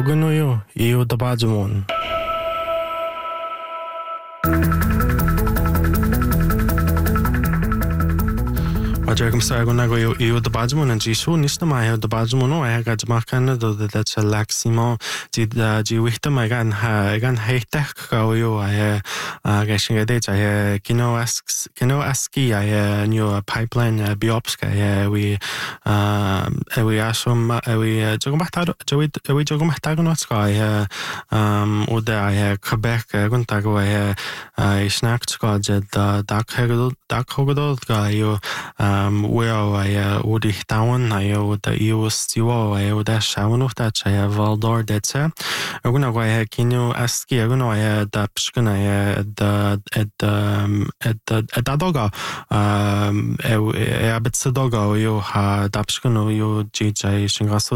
Sagunuyo, iyo dabajumon. Wajargam Sagunago, iyo dabajumon, and Jishu Nistamaya, dabajumono, I got Markana, that's a laximo, Jiwita Magan, Hagan Heitek, I guessing a date, I Kino Aski, I knew a pipeline, Biopska, we assume, we Jogumatagonotska, Uda, Quebec, Guntago, I snacked God, Dark Hogodolga, you. Where I would down, I would use you, I would shown of that I have all door that's a gonna go ahead, can you ask you, I had the pskuna at the doggo, a bit the doggo, you had Dapskunu, you GJ Shingasu.